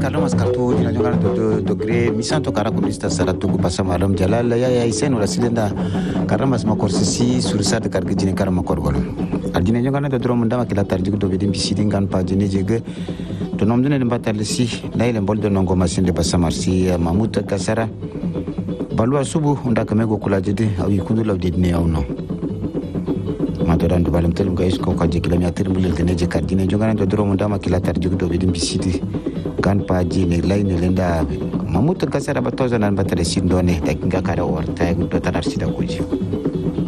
Kalamas kartu ina jonga do gre misanto kara kunista saratu ku pasama alam jalal ya isen wala silenda karamas makorsisi sursat karga jine karama korgol adine jonga do drum ndama kila tarjigu do bedim bisidin kan pa jine jege to nomdene de batalisi laile boldo nongo masinde pasama si mamuta kasara balwa subu unda kamego kula jide awi kundula didne awno madoran do balam telum gais ko kaje kila mi atir bulil tene je kardine jonga do drum ndama kila tarjigu do bedim bisidi kan paji ne lain lenda mamut kasara batoza nan batale sindone takinga kara warta gudo tarar sida kuji